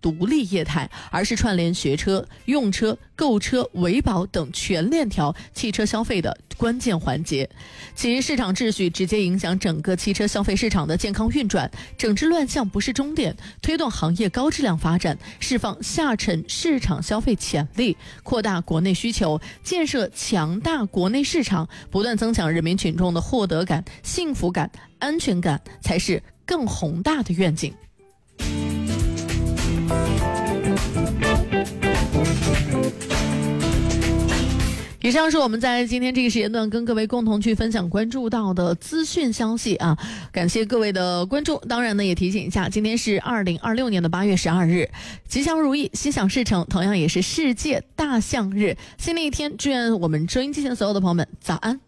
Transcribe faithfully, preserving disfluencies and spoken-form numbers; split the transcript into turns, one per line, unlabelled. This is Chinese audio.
独立业态，而是串联学车、用车、购车、维保等全链条汽车消费的关键环节。其市场秩序直接影响整个汽车消费市场的健康运转，整治乱象不是终点，推动行业高质量发展，释放下沉市场消费潜力，扩大国内需求，建设强大国内市场，不断增强人民群众的获得感、幸福感、安全感，才是更宏大的愿景。以上是我们在今天这个时间段跟各位共同去分享关注到的资讯消息啊，感谢各位的关注。当然呢，也提醒一下，今天是二零二六年的八月十二日，吉祥如意，心想事成，同样也是世界大象日。新的一天，祝愿我们收音机前所有的朋友们早安。